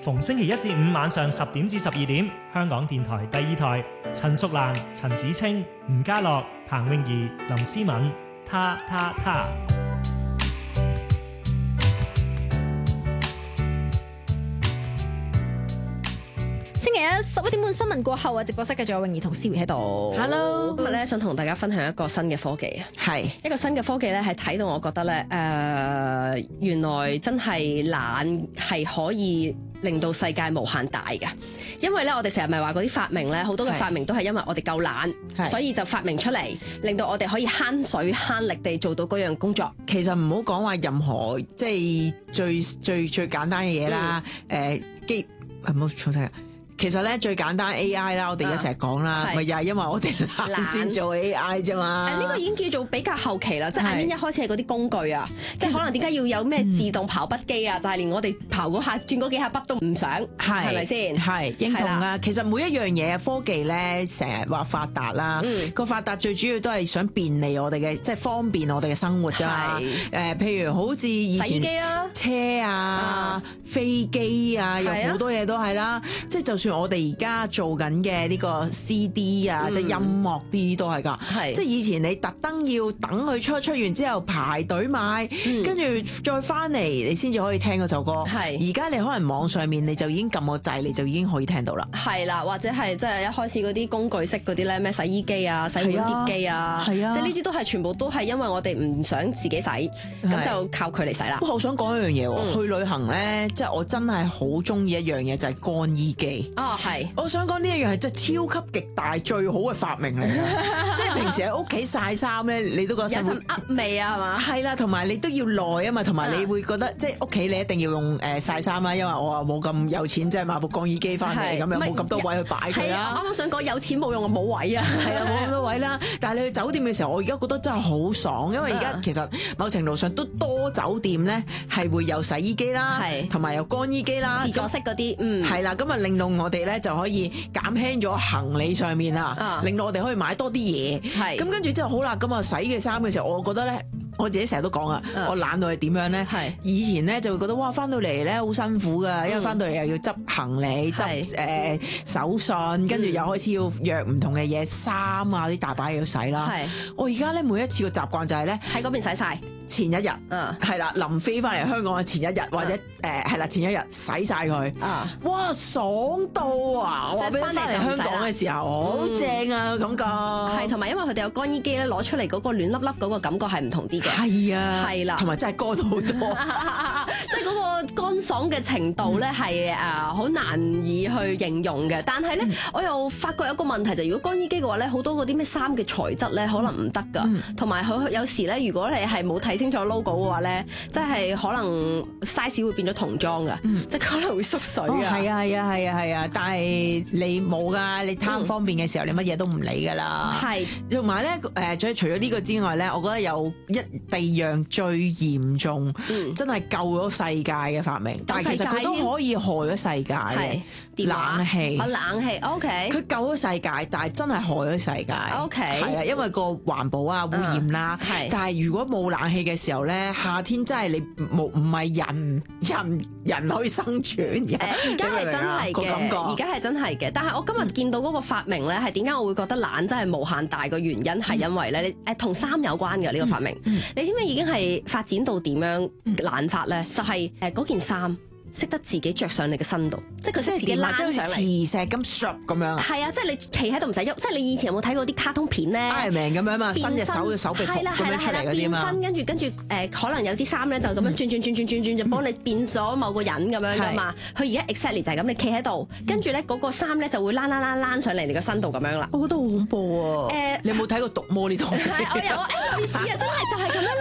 逢星期一至五晚上10點至12點，香港電台第2台，陳淑蘭、陳子清、吳家樂、彭詠儀、林思敏，他。 星期一11點半新聞過後啊，直播室繼續有詠儀同思維喺度。 Hello， 今日咧想同大家分享一個新嘅科技啊，係一個新嘅科技咧，係睇到我覺得咧，原來真係懶係可以令到世界無限大嘅。因為咧，我哋成日咪話嗰啲發明咧，好多嘅發明都係因為我哋夠懶，所以就發明出嚟，令到我哋可以慳水慳力地做到嗰樣工作。 其實唔好講話任何即係最簡單嘅嘢啦，唔好重新。其實咧最簡單 AI 啦，我哋而家成日講啦，咪又係因為我哋懶先做 AI 啫嘛。 呢個已經叫做比較後期啦，即係阿 Min 一開始係嗰啲工具啊，即係可能點解要有咩自動刨筆機啊？就係連我哋刨嗰下轉嗰幾下筆都唔想，係咪先？ 係認同啊！其實每一樣嘢科技咧，成日話發達啦，個發達最主要都係想便利我哋嘅，即係方便我哋嘅生活啫嘛。譬如好似以前洗衣機啦、車啊、飛機啊，有好多嘢都係啦，即係就算我哋而家做緊嘅呢個 CD 啊，即係音樂啲都係㗎，即係以前你特登要等佢出完之後排隊買，跟住再翻嚟你先至可以聽嗰首歌。而家你可能網上面你就已經撳個掣，你就已經可以聽到啦。係啦， 或者係即係一開始嗰啲工具式嗰啲咧，咩洗衣機啊、洗碗碟機啊，即係呢啲都係全部都係因為我哋唔想自己洗，咁就靠佢嚟洗啦。 我想講一樣嘢喎，去旅行咧，即係我真係好中意一樣嘢就係乾衣機。我想講呢一樣係真係超級極大最好嘅發明嚟嘅，即係平時喺屋企曬衫咧，你都覺得有陣噏味啊，係嘛？ 係啦，同埋你都要耐啊嘛，同埋你會覺得即係屋企你一定要用曬衫啦，因為我冇咁有錢，即係買部乾衣機翻嚟，咁又冇咁多位去擺佢啦。 我啱啱想講有錢冇用啊，冇位啊， 係啦，冇咁多位啦。但係你去酒店嘅時候，我而家覺得真係好爽，因為而家其實某程度上都多酒店咧係會有洗衣機啦，同埋有乾衣機啦， 自助式嗰啲， 係啦，咁啊令到我哋咧就可以減輕咗行李上面啊，令到我哋可以買多啲嘢。咁跟住之後好啦，咁啊洗嘅衫嘅時候，我覺得咧，我自己成日都講啊，我懶到係點樣咧？以前咧就會覺得哇，翻到嚟咧好辛苦噶，因為翻到嚟又要執行李、執手信，跟住又開始要約唔同嘅嘢，衫啊啲大把嘢要洗啦。我而家咧每一次個習慣就係咧喺嗰邊洗晒。 前一日，係啦，臨飛翻嚟香港嘅前一日，或者係啦前一日洗晒佢，哇爽到啊！我翻嚟香港嘅時候好正啊感覺， 係同埋因為佢哋有乾衣機咧，攞出嚟嗰個暖粒粒嗰個感覺係唔同啲嘅， 係啊， 係啦， 同埋真係乾好多， 即係嗰個乾爽嘅程度咧係好難以去形容嘅。但係咧，我又發覺有個問題就係，如果乾衣機嘅話咧，好多嗰啲咩衫嘅材質咧可能唔得㗎，同埋佢有時咧，如果你係冇睇清楚 logo 嘅話咧，即係可能 size 會變咗童裝噶，即係可能會縮水啊。 係啊，但係你冇噶，你貪方便嘅時候，你乜嘢都唔理噶啦。係，同埋咧除咗呢個之外咧，我覺得有第二樣最嚴重，真係救咗世界嘅發明，但係其實佢都可以害咗世界嘅。冷氣， 冷氣 OK， 佢救咗世界，但係真係害咗世界。 OK， 係啊，因為個環保啊、污染啦。但係如果冇冷氣嘅時候咧，夏天真係你唔係人可以生存嘅。而家係真係嘅， 而家係真係嘅。但係我今日見到嗰個發明咧，係點解我會覺得懶真係無限大嘅原因係因為咧，同衫有關嘅呢個發明。你知唔知已經係發展到點樣懶法咧？就係嗰件衫識得自己着上你嘅身度，即係佢識自己拉上嚟， 磁石咁 shop 咁樣。 係啊，即係你企喺度唔使喐，即係你以前有冇睇過啲卡通片咧 Iron Man 咁樣嘛，伸隻手臂咁樣出嚟嗰啲嘛。 變身跟住可能有啲衫咧就咁樣轉就幫你變咗某個人咁樣噶嘛。佢而家 exactly 就係咁，你企喺度，跟住咧嗰個衫咧就會躝上嚟你個身度咁樣啦。 我覺得好恐怖啊！你有冇睇過毒魔呢套？ 我有啊，類似啊，真係就係咁樣。